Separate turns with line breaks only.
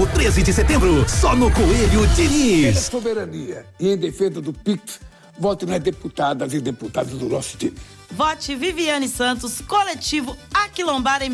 domingo, 13 de setembro, só no Coelho Diniz.
Pela soberania e em defesa do PIX, vote nas deputadas e deputados do nosso time.
Vote Viviane Santos, coletivo Aquilombar em